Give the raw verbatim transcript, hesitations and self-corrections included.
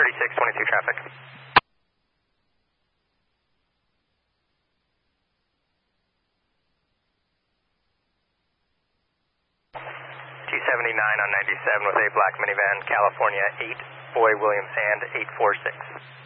thirty-six twenty-two traffic. two seventy-nine on ninety-seven with a black minivan, California eight, Boy Williams Hand eight four six.